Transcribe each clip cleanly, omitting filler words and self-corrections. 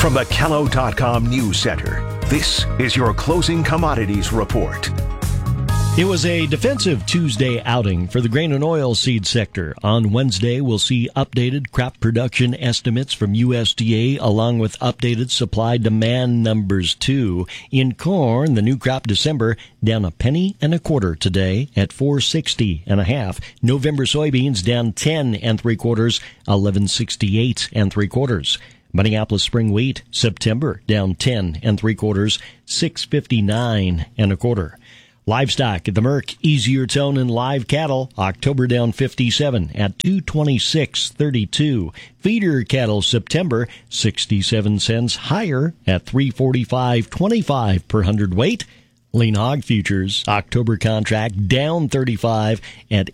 From the Kello.com News Center, this is your closing commodities report. It was a defensive Tuesday outing for the grain and oil seed sector. On Wednesday, we'll see updated crop production estimates from USDA along with updated supply-demand numbers too. In corn, the new crop December down 1.25 pennies today at 4.60 November soybeans down 10 3/4, 11.68 3/4. Minneapolis spring wheat, September down 10 3/4, 6.59 1/4. Livestock at the Merck, easier tone in live cattle, October down 57 at 226.32. Feeder cattle September 67 cents higher at 345.25 per hundredweight. Lean hog futures, October contract down 35 at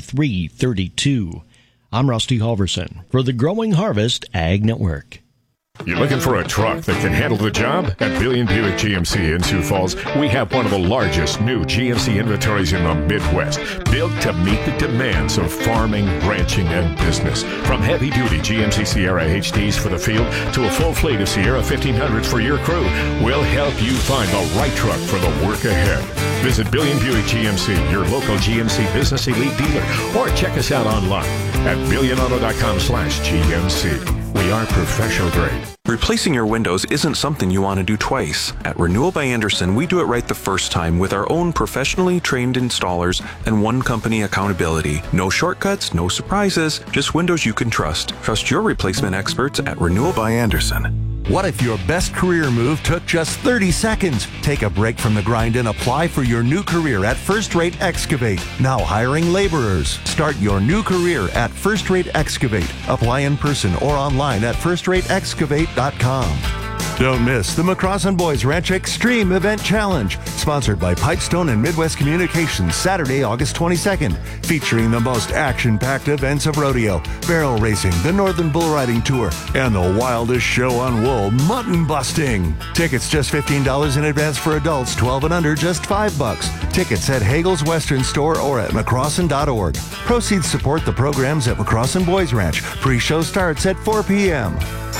83.32. I'm Rusty Halverson for the Growing Harvest Ag Network. You're looking for a truck that can handle the job? At Billion Buick GMC in Sioux Falls, we have one of the largest new GMC inventories in the Midwest, built to meet the demands of farming, ranching, and business. From heavy-duty GMC Sierra HDs for the field to a full fleet of Sierra 1500s for your crew, we'll help you find the right truck for the work ahead. Visit Billion Buick GMC, your local GMC Business Elite dealer, or check us out online at billionauto.com/GMC. We are professional grade. Replacing your windows isn't something you want to do twice. At Renewal by Andersen, we do it right the first time with our own professionally trained installers and one company accountability. No shortcuts, no surprises, just windows you can trust. Trust your replacement experts at Renewal by Andersen. What if your best career move took just 30 seconds? Take a break from the grind and apply for your new career at First Rate Excavate. Now hiring laborers. Start your new career at First Rate Excavate. Apply in person or online at firstrateexcavate.com. Don't miss the McCrossin Boys Ranch Extreme Event Challenge, sponsored by Pipestone and Midwest Communications, Saturday, August 22nd, featuring the most action-packed events of rodeo, barrel racing, the Northern Bull Riding Tour, and the wildest show on wool, mutton busting. Tickets just $15 in advance for adults, 12 and under, just $5. Tickets at Hagel's Western Store or at McCrossin.org. Proceeds support the programs at McCrossin Boys Ranch. Pre-show starts at 4 p.m.